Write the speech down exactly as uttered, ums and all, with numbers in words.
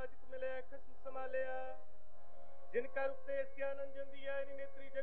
जित मिले खसम संभालिया जिनका उपदेश ज्ञान अंजन दिया नेत्री